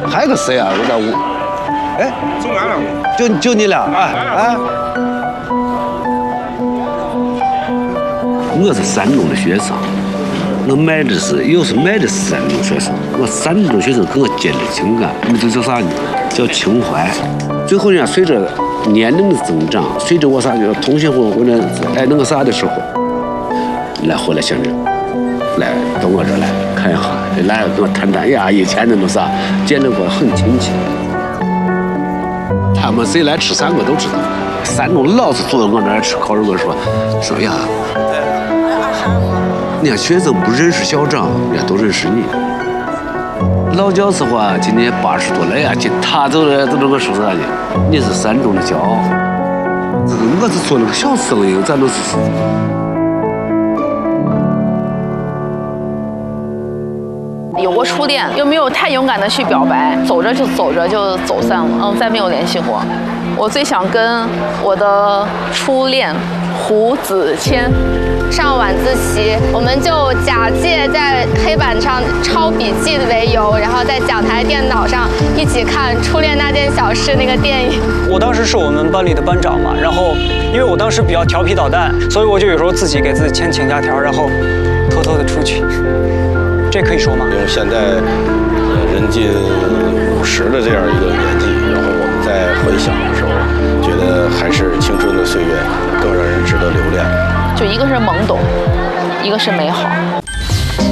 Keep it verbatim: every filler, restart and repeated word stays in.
还有个谁啊？我这屋，哎， 走完了， 就就你俩，哎哎。我是山东的学生，我买的是，又是买的是山东学生。我山东学生跟我建立情感，那这叫啥呢？叫情怀。最后呢，随着年龄的增长，随着我啥叫同学会或者哎那个啥的时候，来回来想着，来到我这儿来看一下，来跟我谈谈呀，以前那种啥，见着过很亲切。他们谁来吃饭我都知道，山东老是坐在我那儿吃烤肉，我说说呀。人家学生不认识校长，人家都认识你。老教师话今年八十多了呀，就他走了，都能够说啥呢？你是山东的骄傲。我是做那个小生意，咱都是。 有过初恋，又没有太勇敢的去表白，走着就走着就走散了，嗯，再没有联系过。我最想跟我的初恋胡子谦。 上晚自习，我们就假借在黑板上抄笔记为由，然后在讲台电脑上一起看《初恋那件小事》那个电影。 我当时是我们班里的班长嘛，然后因为我当时比较调皮捣蛋，所以我就有时候自己给自己签请假条，然后偷偷的出去。这可以说吗？ 因为现在呃人近五十的这样一个年纪，然后我们在回想的时候，觉得还是青春的岁月更让人值得留恋。 就一个是懵懂，一个是美好。